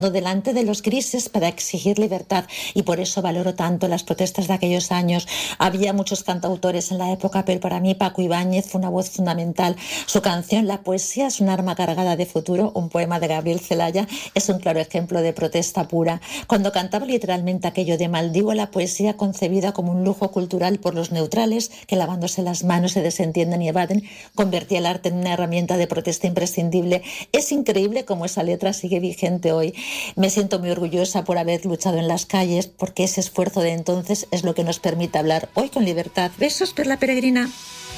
delante de los grises para exigir libertad, y por eso valoro tanto las protestas de aquellos años. Había muchos cantautores en la época, pero para mí Paco Ibáñez fue una voz fundamental. Su canción La poesía es un arma cargada de futuro, un poema de Gabriel Celaya, es un claro ejemplo de protesta pura. Cuando cantaba literalmente aquello de maldigo la poesía concebida como un lujo cultural por los neutrales que lavándose las manos se desentienden y evaden, convertía el arte en una herramienta de protesta imprescindible. Es increíble cómo esa letra sigue vigente hoy. Me siento muy orgullosa por haber luchado en las calles, porque ese esfuerzo de entonces es lo que nos permite hablar hoy con libertad. Besos, Perla Peregrina.